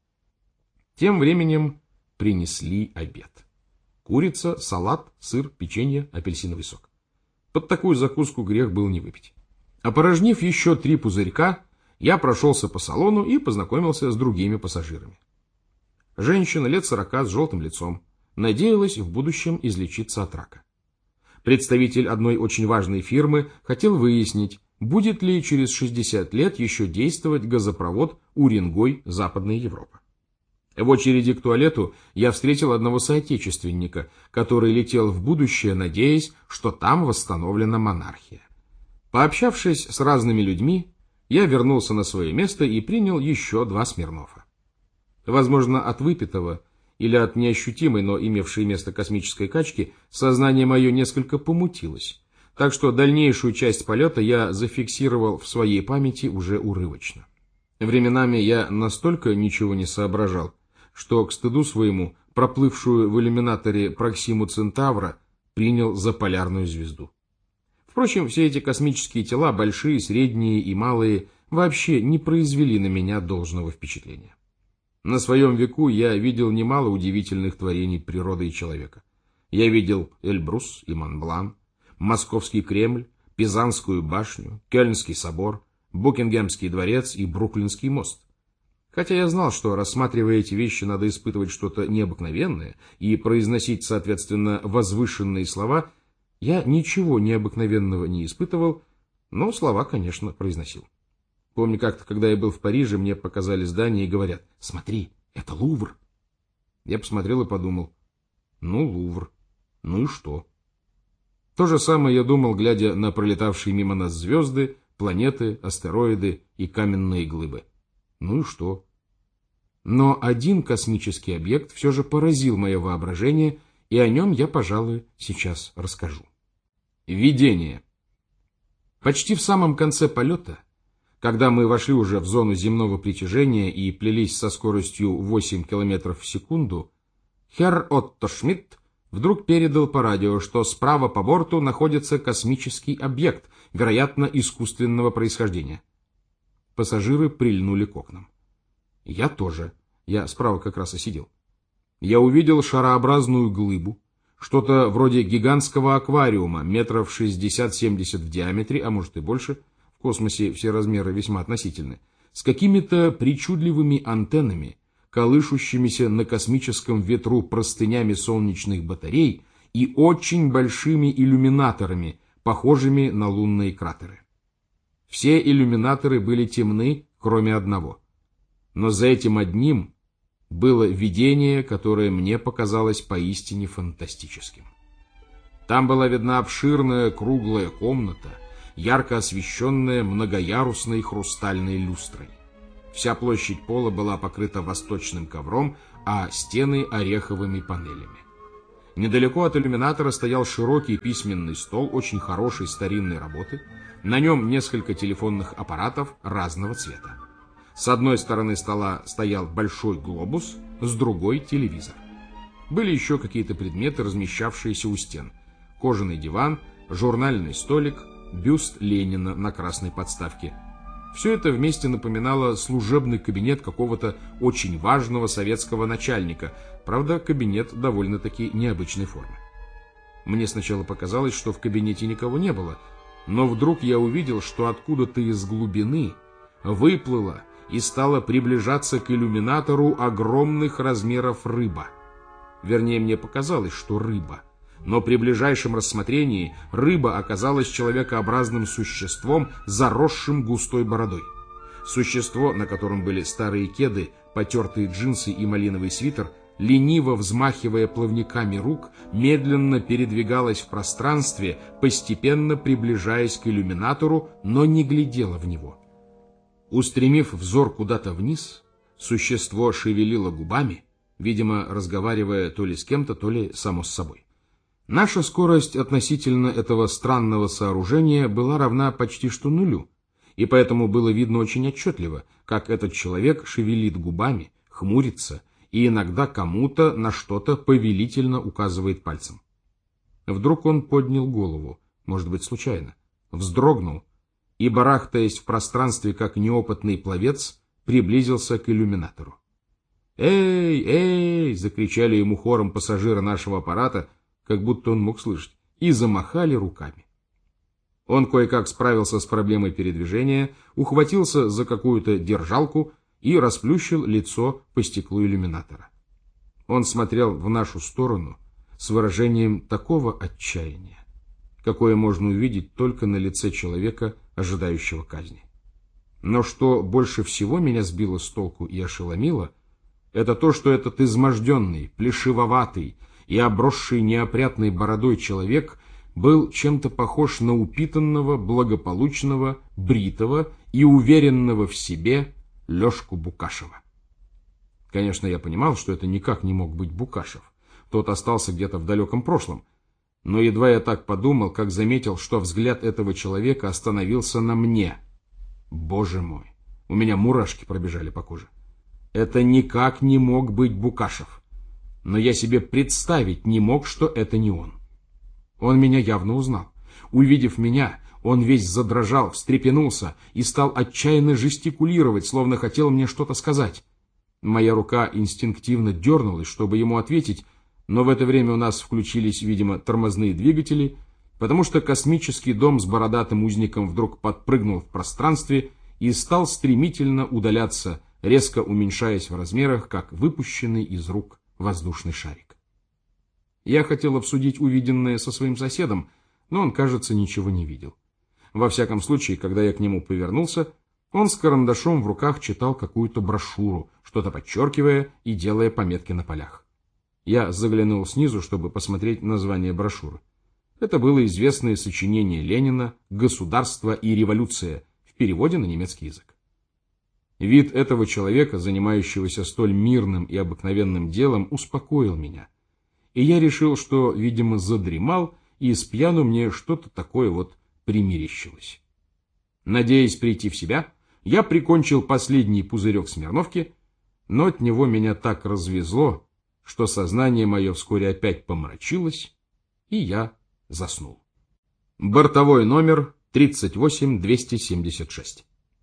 Тем временем принесли обед. Курица, салат, сыр, печенье, апельсиновый сок. Под такую закуску грех был не выпить. Опорожнив еще три пузырька, я прошелся по салону и познакомился с другими пассажирами. Женщина лет сорока с желтым лицом надеялась в будущем излечиться от рака. Представитель одной очень важной фирмы хотел выяснить, будет ли через шестьдесят лет еще действовать газопровод Уренгой-Западная Европа. В очереди к туалету я встретил одного соотечественника, который летел в будущее, надеясь, что там восстановлена монархия. Пообщавшись с разными людьми, я вернулся на свое место и принял еще два Смирнова. Возможно, от выпитого или от неощутимой, но имевшей место космической качки, сознание мое несколько помутилось, так что дальнейшую часть полета я зафиксировал в своей памяти уже урывочно. Временами я настолько ничего не соображал, что к стыду своему проплывшую в иллюминаторе Проксиму Центавра принял за полярную звезду. Впрочем, все эти космические тела, большие, средние и малые, вообще не произвели на меня должного впечатления. На своем веку я видел немало удивительных творений природы и человека. Я видел Эльбрус и Монблан, Московский Кремль, Пизанскую башню, Кёльнский собор, Букингемский дворец и Бруклинский мост. Хотя я знал, что, рассматривая эти вещи, надо испытывать что-то необыкновенное и произносить, соответственно, возвышенные слова, я ничего необыкновенного не испытывал, но слова, конечно, произносил. Помню, как-то, когда я был в Париже, мне показали здание и говорят: «Смотри, это Лувр». Я посмотрел и подумал: ну, Лувр, ну и что? То же самое я думал, глядя на пролетавшие мимо нас звезды, планеты, астероиды и каменные глыбы. Ну и что? Но один космический объект все же поразил мое воображение, и о нем я, пожалуй, сейчас расскажу. Видение. Почти в самом конце полета, когда мы вошли уже в зону земного притяжения и плелись со скоростью восемь километров в секунду, херр Отто Шмидт вдруг передал по радио, что справа по борту находится космический объект, вероятно, искусственного происхождения. Пассажиры прильнули к окнам. Я тоже. Я справа как раз и сидел. Я увидел шарообразную глыбу, что-то вроде гигантского аквариума, метров шестьдесят-семьдесят в диаметре, а может и больше, в космосе все размеры весьма относительны, с какими-то причудливыми антеннами, колышущимися на космическом ветру простынями солнечных батарей и очень большими иллюминаторами, похожими на лунные кратеры. Все иллюминаторы были темны, кроме одного. Но за этим одним было видение, которое мне показалось поистине фантастическим. Там была видна обширная круглая комната, ярко освещенная многоярусной хрустальной люстрой. Вся площадь пола была покрыта восточным ковром, а стены ореховыми панелями. Недалеко от иллюминатора стоял широкий письменный стол очень хорошей старинной работы. На нем несколько телефонных аппаратов разного цвета. С одной стороны стола стоял большой глобус, с другой — телевизор. Были еще какие-то предметы, размещавшиеся у стен. Кожаный диван, журнальный столик, бюст Ленина на красной подставке. Все это вместе напоминало служебный кабинет какого-то очень важного советского начальника, правда, кабинет довольно-таки необычной формы. Мне сначала показалось, что в кабинете никого не было, но вдруг я увидел, что откуда-то из глубины выплыла и стала приближаться к иллюминатору огромных размеров рыба. Вернее, мне показалось, что рыба. Но при ближайшем рассмотрении рыба оказалась человекообразным существом, заросшим густой бородой. Существо, на котором были старые кеды, потертые джинсы и малиновый свитер, лениво взмахивая плавниками рук, медленно передвигалось в пространстве, постепенно приближаясь к иллюминатору, но не глядело в него. Устремив взор куда-то вниз, существо шевелило губами, видимо, разговаривая то ли с кем-то, то ли само с собой. Наша скорость относительно этого странного сооружения была равна почти что нулю, и поэтому было видно очень отчетливо, как этот человек шевелит губами, хмурится и иногда кому-то на что-то повелительно указывает пальцем. Вдруг он поднял голову, может быть, случайно, вздрогнул и, барахтаясь в пространстве, как неопытный пловец, приблизился к иллюминатору. «Эй, эй!» — закричали ему хором пассажиры нашего аппарата, как будто он мог слышать, и замахали руками. Он кое-как справился с проблемой передвижения, ухватился за какую-то держалку и расплющил лицо по стеклу иллюминатора. Он смотрел в нашу сторону с выражением такого отчаяния, какое можно увидеть только на лице человека, ожидающего казни. Но что больше всего меня сбило с толку и ошеломило, это то, что этот изможденный, плешивоватый и обросший неопрятной бородой человек был чем-то похож на упитанного, благополучного, бритого и уверенного в себе Лешку Букашева. Конечно, я понимал, что это никак не мог быть Букашев. Тот остался где-то в далеком прошлом. Но едва я так подумал, как заметил, что взгляд этого человека остановился на мне. Боже мой, у меня мурашки пробежали по коже. Это никак не мог быть Букашев. Но я себе представить не мог, что это не он. Он меня явно узнал. Увидев меня, он весь задрожал, встрепенулся и стал отчаянно жестикулировать, словно хотел мне что-то сказать. Моя рука инстинктивно дернулась, чтобы ему ответить, но в это время у нас включились, видимо, тормозные двигатели, потому что космический дом с бородатым узником вдруг подпрыгнул в пространстве и стал стремительно удаляться, резко уменьшаясь в размерах, как выпущенный из рук воздушный шарик. Я хотел обсудить увиденное со своим соседом, но он, кажется, ничего не видел. Во всяком случае, когда я к нему повернулся, он с карандашом в руках читал какую-то брошюру, что-то подчеркивая и делая пометки на полях. Я заглянул снизу, чтобы посмотреть название брошюры. Это было известное сочинение Ленина «Государство и революция» в переводе на немецкий язык. Вид этого человека, занимающегося столь мирным и обыкновенным делом, успокоил меня. И я решил, что, видимо, задремал, и с пьяну мне что-то такое вот примерещилось. Надеясь прийти в себя, я прикончил последний пузырек Смирновки, но от него меня так развезло, что сознание мое вскоре опять помрачилось, и я заснул. Бортовой номер тридцать восемь двести семьдесят шесть.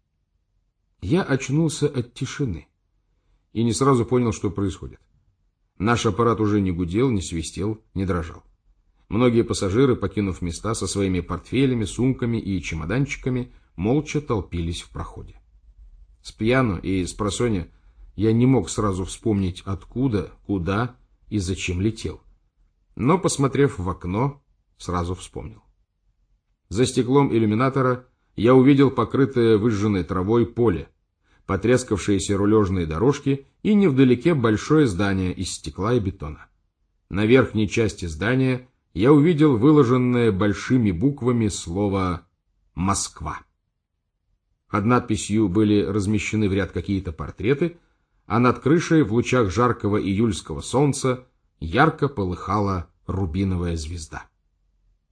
Я очнулся от тишины и не сразу понял, что происходит. Наш аппарат уже не гудел, не свистел, не дрожал. Многие пассажиры, покинув места со своими портфелями, сумками и чемоданчиками, молча толпились в проходе. Спьяну и спросонья я не мог сразу вспомнить, откуда, куда и зачем летел. Но, посмотрев в окно, сразу вспомнил. За стеклом иллюминатора я увидел покрытое выжженной травой поле, потрескавшиеся рулежные дорожки и невдалеке большое здание из стекла и бетона. На верхней части здания я увидел выложенное большими буквами слово «Москва». Под надписью были размещены в ряд какие-то портреты, а над крышей в лучах жаркого июльского солнца ярко полыхала рубиновая звезда.